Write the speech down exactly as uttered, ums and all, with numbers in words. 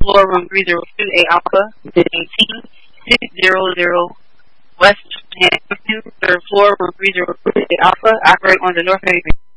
floor room three zero two A Alpha, eighteen, six hundred West Hampton, third floor room three zero two A Alpha, operate on the North Haven.